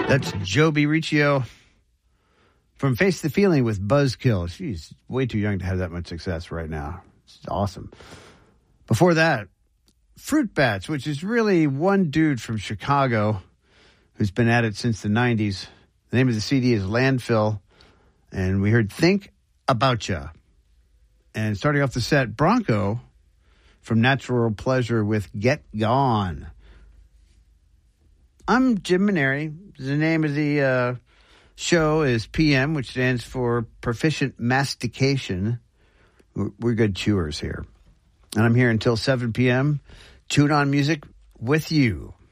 That's Joby Riccio from Face the Feeling with Buzzkill. She's way too young to have that much success right now. It's awesome. Before that, Fruit Bats, which is really one dude from Chicago who's been at it since the 90s. The name of the CD is Landfill, and we heard Think About Ya. And starting off the set, Bronco from Natural Pleasure with Get Gone. I'm Jim Maneri. The name of the show is PM, which stands for Proficient Mastication. We're good chewers here. And I'm here until 7 p.m. Tune on music with you.